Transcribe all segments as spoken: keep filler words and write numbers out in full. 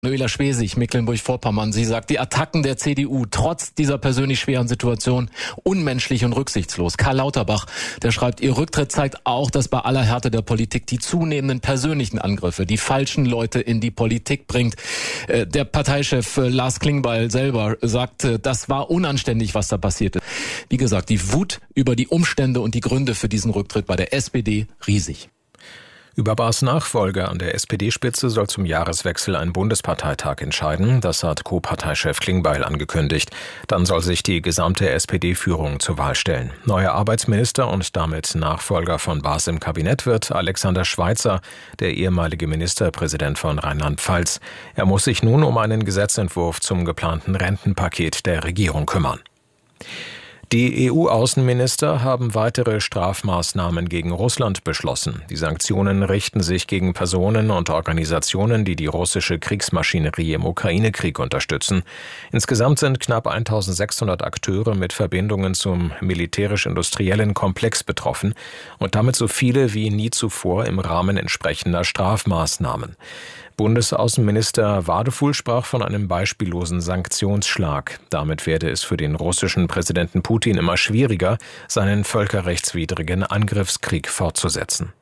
Manuela Schwesig, Mecklenburg-Vorpommern, sie sagt, die Attacken der C D U trotz dieser persönlich schweren Situation unmenschlich und rücksichtslos. Karl Lauterbach, der schreibt, ihr Rücktritt zeigt auch, dass bei aller Härte der Politik die zunehmenden persönlichen Angriffe die falschen Leute in die Politik bringt. Der Parteichef Lars Klingbeil selber sagt, das war unanständig, was da passiert ist. Wie gesagt, die Wut über die Umstände und die Gründe für diesen Rücktritt bei der S P D riesig. Über Bahrs Nachfolger an der S P D-Spitze soll zum Jahreswechsel ein Bundesparteitag entscheiden. Das hat Co-Parteichef Klingbeil angekündigt. Dann soll sich die gesamte S P D-Führung zur Wahl stellen. Neuer Arbeitsminister und damit Nachfolger von Bahrs im Kabinett wird Alexander Schweitzer, der ehemalige Ministerpräsident von Rheinland-Pfalz. Er muss sich nun um einen Gesetzentwurf zum geplanten Rentenpaket der Regierung kümmern. Die E U-Außenminister haben weitere Strafmaßnahmen gegen Russland beschlossen. Die Sanktionen richten sich gegen Personen und Organisationen, die die russische Kriegsmaschinerie im Ukraine-Krieg unterstützen. Insgesamt sind knapp eintausendsechshundert Akteure mit Verbindungen zum militärisch-industriellen Komplex betroffen und damit so viele wie nie zuvor im Rahmen entsprechender Strafmaßnahmen. Bundesaußenminister Wadefuhl sprach von einem beispiellosen Sanktionsschlag. Damit werde es für den russischen Präsidenten Putin immer schwieriger, seinen völkerrechtswidrigen Angriffskrieg fortzusetzen.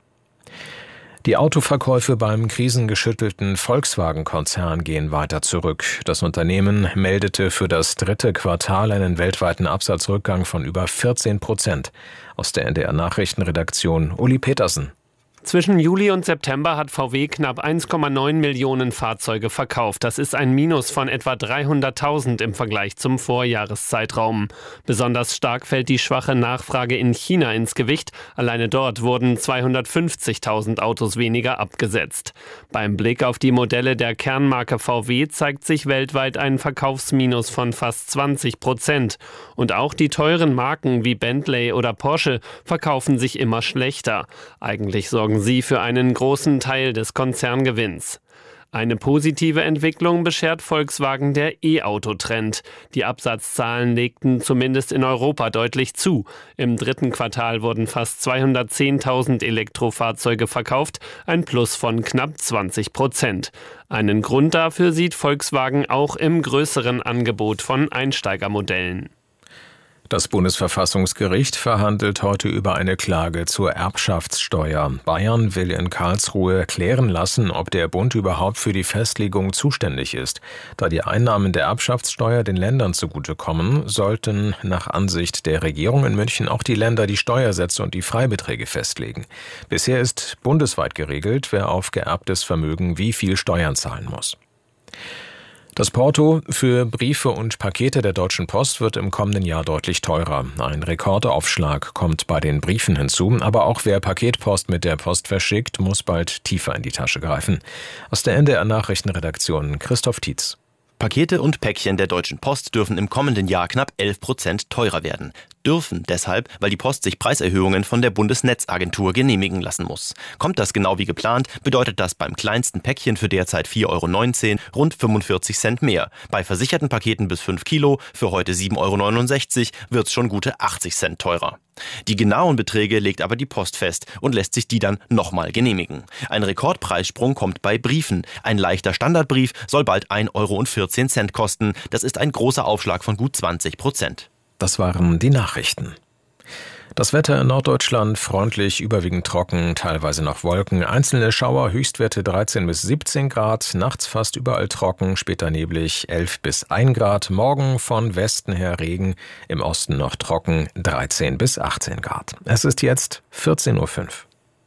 Die Autoverkäufe beim krisengeschüttelten Volkswagen-Konzern gehen weiter zurück. Das Unternehmen meldete für das dritte Quartal einen weltweiten Absatzrückgang von über vierzehn Prozent. Aus der N D R-Nachrichtenredaktion Uli Petersen. Zwischen Juli und September hat V W knapp eins Komma neun Millionen Fahrzeuge verkauft. Das ist ein Minus von etwa dreihunderttausend im Vergleich zum Vorjahreszeitraum. Besonders stark fällt die schwache Nachfrage in China ins Gewicht. Alleine dort wurden zweihundertfünfzigtausend Autos weniger abgesetzt. Beim Blick auf die Modelle der Kernmarke V W zeigt sich weltweit ein Verkaufsminus von fast zwanzig Prozent. Und auch die teuren Marken wie Bentley oder Porsche verkaufen sich immer schlechter. Eigentlich sorgen sie für einen großen Teil des Konzerngewinns. Eine positive Entwicklung beschert Volkswagen der E-Auto-Trend. Die Absatzzahlen legten zumindest in Europa deutlich zu. Im dritten Quartal wurden fast zweihundertzehntausend Elektrofahrzeuge verkauft, ein Plus von knapp zwanzig Prozent. Einen Grund dafür sieht Volkswagen auch im größeren Angebot von Einsteigermodellen. Das Bundesverfassungsgericht verhandelt heute über eine Klage zur Erbschaftssteuer. Bayern will in Karlsruhe klären lassen, ob der Bund überhaupt für die Festlegung zuständig ist. Da die Einnahmen der Erbschaftssteuer den Ländern zugutekommen, sollten nach Ansicht der Regierung in München auch die Länder die Steuersätze und die Freibeträge festlegen. Bisher ist bundesweit geregelt, wer auf geerbtes Vermögen wie viel Steuern zahlen muss. Das Porto für Briefe und Pakete der Deutschen Post wird im kommenden Jahr deutlich teurer. Ein Rekordaufschlag kommt bei den Briefen hinzu, aber auch wer Paketpost mit der Post verschickt, muss bald tiefer in die Tasche greifen. Aus der N D R-Nachrichtenredaktion Christoph Tietz. Pakete und Päckchen der Deutschen Post dürfen im kommenden Jahr knapp elf Prozent teurer werden. Dürfen deshalb, weil die Post sich Preiserhöhungen von der Bundesnetzagentur genehmigen lassen muss. Kommt das genau wie geplant, bedeutet das beim kleinsten Päckchen für derzeit vier Euro neunzehn rund fünfundvierzig Cent mehr. Bei versicherten Paketen bis fünf Kilo, für heute sieben Euro neunundsechzig, wird's schon gute achtzig Cent teurer. Die genauen Beträge legt aber die Post fest und lässt sich die dann nochmal genehmigen. Ein Rekordpreissprung kommt bei Briefen. Ein leichter Standardbrief soll bald ein Euro vierzehn kosten. Das ist ein großer Aufschlag von gut zwanzig Prozent. Das waren die Nachrichten. Das Wetter in Norddeutschland freundlich, überwiegend trocken, teilweise noch Wolken, einzelne Schauer, Höchstwerte dreizehn bis siebzehn Grad, nachts fast überall trocken, später neblig elf bis ein Grad, morgen von Westen her Regen, im Osten noch trocken, dreizehn bis achtzehn Grad. Es ist jetzt vierzehn Uhr fünf.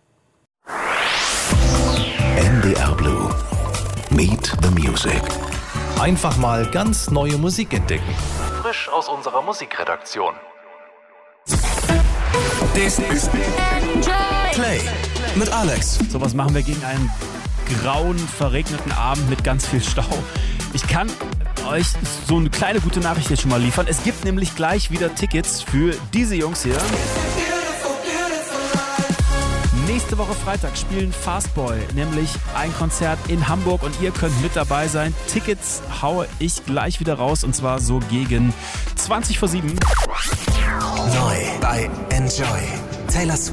N D R Blue. Meet the Music. Einfach mal ganz neue Musik entdecken. Frisch aus unserer Musikredaktion. Das ist Play mit Alex. So was machen wir gegen einen grauen, verregneten Abend mit ganz viel Stau. Ich kann euch so eine kleine gute Nachricht jetzt schon mal liefern. Es gibt nämlich gleich wieder Tickets für diese Jungs hier. Nächste Woche Freitag spielen Fastboy nämlich ein Konzert in Hamburg und ihr könnt mit dabei sein. Tickets haue ich gleich wieder raus und zwar so gegen zwanzig vor sieben. Neu bei Enjoy. Taylor Swift.